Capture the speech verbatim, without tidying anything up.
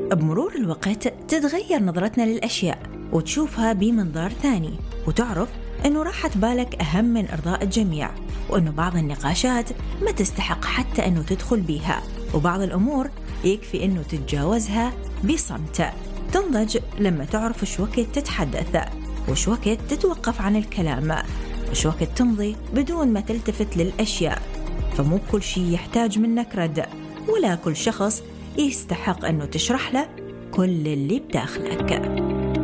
بمرور الوقت تتغير نظرتنا للأشياء وتشوفها بمنظار ثاني، وتعرف أنه راحة بالك أهم من إرضاء الجميع، وأنه بعض النقاشات ما تستحق حتى أنه تدخل بيها، وبعض الأمور يكفي أنه تتجاوزها بصمت. تنضج لما تعرف وش وقت تتحدث، وش وقت تتوقف عن الكلام، وش وقت تمضي بدون ما تلتفت للأشياء. فمو كل شيء يحتاج منك رد، ولا كل شخص يستحق أنه تشرح له كل اللي بداخلك.